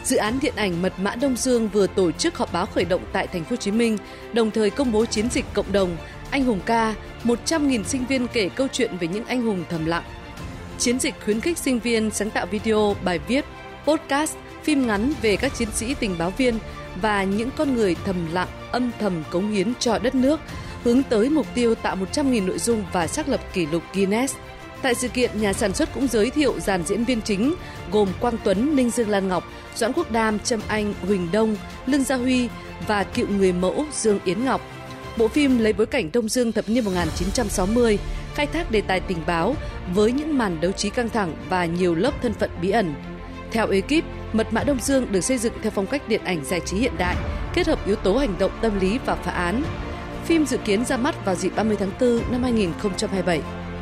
Dự án điện ảnh Mật mã Đông Dương vừa tổ chức họp báo khởi động tại Thành phố Hồ Chí Minh, đồng thời công bố chiến dịch cộng đồng Anh hùng ca, 100.000 sinh viên kể câu chuyện về những anh hùng thầm lặng. Chiến dịch khuyến khích sinh viên sáng tạo video, bài viết, podcast, phim ngắn về các chiến sĩ tình báo viên và những con người thầm lặng, âm thầm cống hiến cho đất nước, hướng tới mục tiêu tạo 100.000 nội dung và xác lập kỷ lục Guinness. Tại sự kiện, nhà sản xuất cũng giới thiệu dàn diễn viên chính gồm Quang Tuấn, Ninh Dương Lan Ngọc, Doãn Quốc Đam, Trâm Anh, Huỳnh Đông, Lương Gia Huy và cựu người mẫu Dương Yến Ngọc. Bộ phim lấy bối cảnh Đông Dương thập niên 1960, khai thác đề tài tình báo với những màn đấu trí căng thẳng và nhiều lớp thân phận bí ẩn. Theo ekip, Mật mã Đông Dương được xây dựng theo phong cách điện ảnh giải trí hiện đại, kết hợp yếu tố hành động tâm lý và phá án. Phim dự kiến ra mắt vào dịp 30 tháng 4 năm 2027.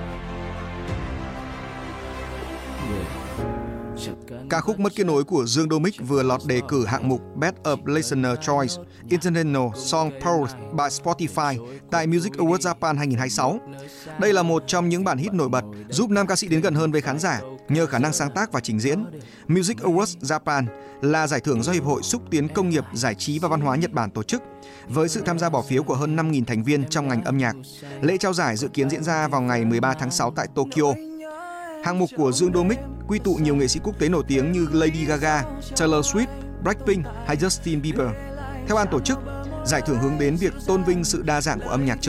Ca khúc Mất kết nối của Dương Đô Mích vừa lọt đề cử hạng mục Best of Listener Choice International Song Powered by Spotify tại Music Awards Japan 2026. Đây là một trong những bản hit nổi bật giúp nam ca sĩ đến gần hơn với khán giả nhờ khả năng sáng tác và trình diễn. Music Awards Japan là giải thưởng do Hiệp hội Xúc tiến Công nghiệp, Giải trí và Văn hóa Nhật Bản tổ chức, với sự tham gia bỏ phiếu của hơn 5.000 thành viên trong ngành âm nhạc. Lễ trao giải dự kiến diễn ra vào ngày 13 tháng 6 tại Tokyo. Hạng mục của Dương Đô Mích quy tụ nhiều nghệ sĩ quốc tế nổi tiếng như Lady Gaga, Taylor Swift, Blackpink hay Justin Bieber. Theo ban tổ chức, giải thưởng hướng đến việc tôn vinh sự đa dạng của âm nhạc châu